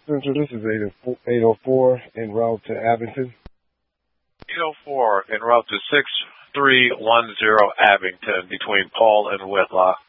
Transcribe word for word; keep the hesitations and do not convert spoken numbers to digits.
Central, this is eight oh four en route to Abington. eight oh four en route to six three one zero Abington between Paul and Whitlock.